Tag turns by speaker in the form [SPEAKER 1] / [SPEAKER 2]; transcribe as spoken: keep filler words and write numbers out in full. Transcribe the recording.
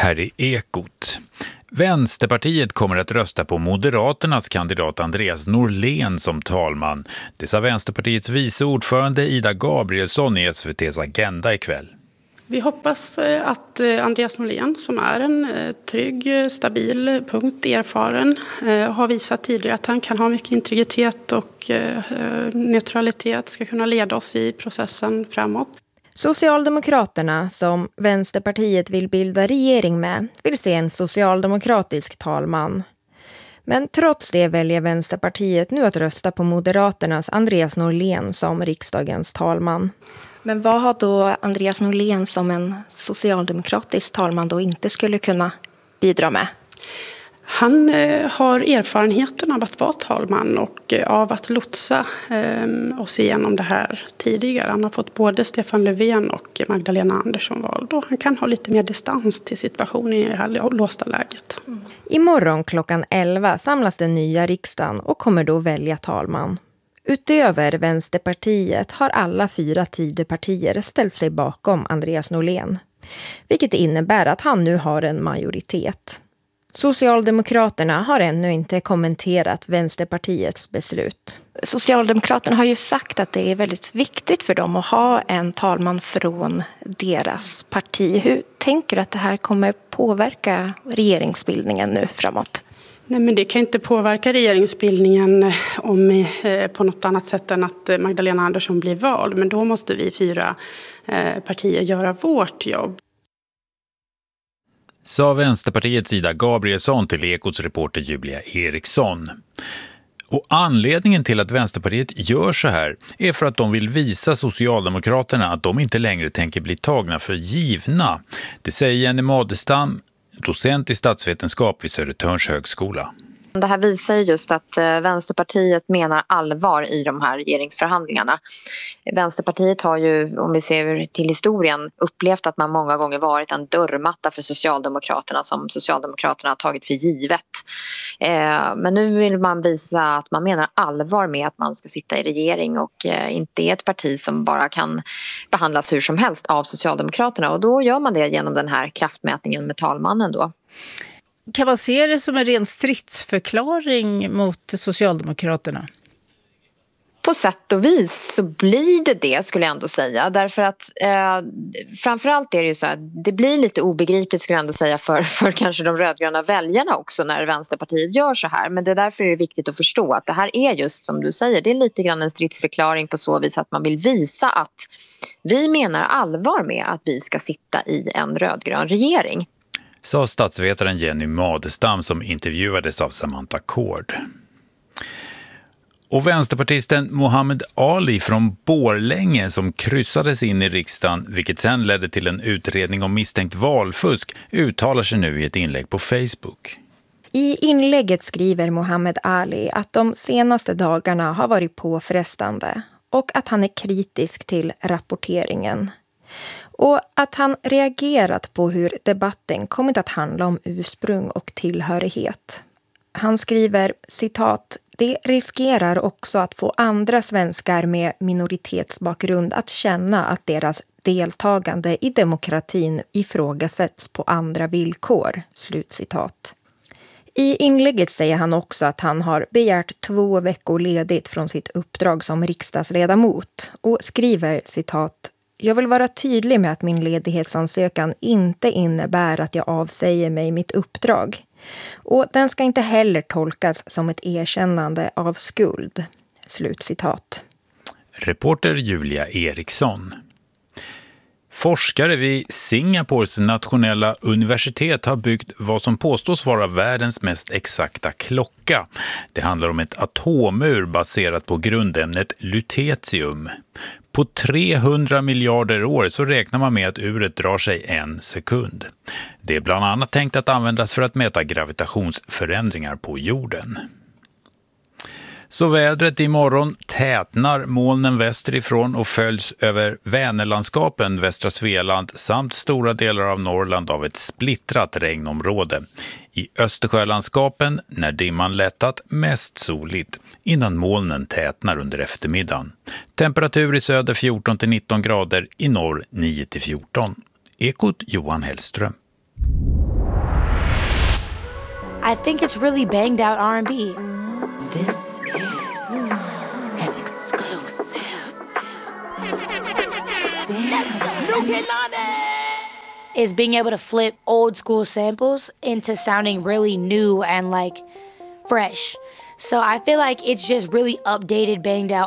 [SPEAKER 1] här är Ekot. Vänsterpartiet kommer att rösta på Moderaternas kandidat Andreas Norlén som talman. Det sa Vänsterpartiets vice ordförande Ida Gabrielsson i S V T:s Agenda ikväll.
[SPEAKER 2] Vi hoppas att Andreas Norlén, som är en trygg, stabil, punkt, erfaren, har visat tidigare att han kan ha mycket integritet och neutralitet, ska kunna leda oss i processen framåt.
[SPEAKER 3] Socialdemokraterna, som Vänsterpartiet vill bilda regering med, vill se en socialdemokratisk talman. Men trots det väljer Vänsterpartiet nu att rösta på Moderaternas Andreas Norlén som riksdagens talman.
[SPEAKER 4] Men vad har då Andreas Norlén som en socialdemokratisk talman då inte skulle kunna bidra med?
[SPEAKER 2] Han eh, har erfarenheten av att vara talman och eh, av att lotsa eh, oss igenom det här tidigare. Han har fått både Stefan Löfven och Magdalena Andersson vald. Och han kan ha lite mer distans till situationen i det här låsta läget.
[SPEAKER 3] Mm. Imorgon klockan elva samlas den nya riksdagen och kommer då välja talman. Utöver Vänsterpartiet har alla fyra Tidöpartier ställt sig bakom Andreas Norlén, vilket innebär att han nu har en majoritet. Socialdemokraterna har ännu inte kommenterat Vänsterpartiets beslut.
[SPEAKER 4] Socialdemokraterna har ju sagt att det är väldigt viktigt för dem att ha en talman från deras parti. Hur tänker du att det här kommer påverka regeringsbildningen nu framåt?
[SPEAKER 2] Nej, men det kan inte påverka regeringsbildningen om, eh, på något annat sätt än att Magdalena Andersson blir vald. Men då måste vi fyra eh, partier göra vårt jobb.
[SPEAKER 1] Sa Vänsterpartiets Ida Gabrielsson till Ekots reporter Julia Eriksson. Och anledningen till att Vänsterpartiet gör så här är för att de vill visa Socialdemokraterna att de inte längre tänker bli tagna för givna. Det säger Jenny Madestam, docent i statsvetenskap vid Södertörns högskola.
[SPEAKER 5] Det här visar ju just att Vänsterpartiet menar allvar i de här regeringsförhandlingarna. Vänsterpartiet har ju, om vi ser till historien, upplevt att man många gånger varit en dörrmatta för Socialdemokraterna som Socialdemokraterna har tagit för givet. Men nu vill man visa att man menar allvar med att man ska sitta i regering och inte är ett parti som bara kan behandlas hur som helst av Socialdemokraterna. Och då gör man det genom den här kraftmätningen med talmannen då.
[SPEAKER 6] Kan man se det som en ren stridsförklaring mot Socialdemokraterna?
[SPEAKER 5] På sätt och vis så blir det det, skulle jag ändå säga. Därför att eh, framförallt är det ju så att det blir lite obegripligt, skulle jag ändå säga, för, för kanske de rödgröna väljarna också när Vänsterpartiet gör så här. Men det är därför är det viktigt att förstå att det här är just som du säger, det är lite grann en stridsförklaring på så vis att man vill visa att vi menar allvar med att vi ska sitta i en rödgrön regering.
[SPEAKER 1] Sa statsvetaren Jenny Madestam som intervjuades av Samantha Kord. Och vänsterpartisten Mohammed Ali från Borlänge som kryssades in i riksdagen, vilket sen ledde till en utredning om misstänkt valfusk, uttalar sig nu i ett inlägg på Facebook.
[SPEAKER 3] I inlägget skriver Mohammed Ali att de senaste dagarna har varit påfrestande och att han är kritisk till rapporteringen. Och att han reagerat på hur debatten kommit att handla om ursprung och tillhörighet. Han skriver, citat, det riskerar också att få andra svenskar med minoritetsbakgrund att känna att deras deltagande i demokratin ifrågasätts på andra villkor, slutcitat. I inlägget säger han också att han har begärt två veckor ledigt från sitt uppdrag som riksdagsledamot och skriver, citat, jag vill vara tydlig med att min ledighetsansökan inte innebär att jag avsäger mig mitt uppdrag. Och den ska inte heller tolkas som ett erkännande av skuld. Slutcitat.
[SPEAKER 1] Reporter Julia Eriksson. Forskare vid Singapores nationella universitet har byggt vad som påstås vara världens mest exakta klocka. Det handlar om ett atomur baserat på grundämnet lutetium. På trehundra miljarder år så räknar man med att uret drar sig en sekund. Det är bland annat tänkt att användas för att mäta gravitationsförändringar på jorden. Så vädret imorgon tätnar molnen västerifrån och följs över Vänerlandskapen, västra Svealand samt stora delar av Norrland av ett splittrat regnområde. I Östersjölandskapen, när dimman lättat, mest soligt, innan molnen tätnar under eftermiddagen. Temperatur i söder fjorton till nitton grader, i norr nio till fjorton. Ekot Johan Hellström.
[SPEAKER 7] I think it's really banged out R and B.
[SPEAKER 8] This is an exclusive. Let's go, New
[SPEAKER 7] Is being able to flip old school samples into sounding really new and like fresh. So I feel like it's just really updated, banged out